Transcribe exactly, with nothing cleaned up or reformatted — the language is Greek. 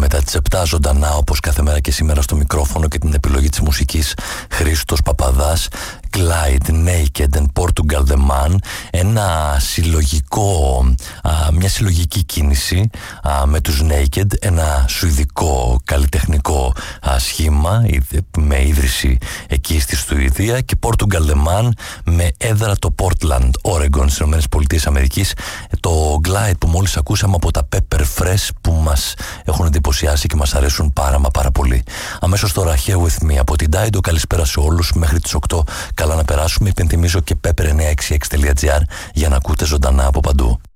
μετά τις επτά ζωντανά όπως κάθε μέρα και σήμερα στο μικρόφωνο και την επιλογή της μουσικής Χρήστος Παπαδάς, Glide, Naked and Portugal The Man, ένα συλλογικό, α, μια συλλογική κίνηση α, με τους Naked, ένα σουηδικό καλλιτεχνικό α, σχήμα με ίδρυση εκεί στη Σουηδία, και Portugal The Man με έδρα το Portland, Oregon στις ΗΠΑ. Το Glide που μόλις ακούσαμε από τα Pepper Fresh που μας έχουν εντυπωσιάσει και μας αρέσουν πάρα μα πάρα πολύ. Αμέσως τώρα Here With Me από την Dido. Καλησπέρα σε όλους μέχρι τις οκτώ. Καλά να περάσουμε. Υπενθυμίζω και pepper εννιακόσια εξήντα έξι τελεία gr για να ακούτε ζωντανά από παντού.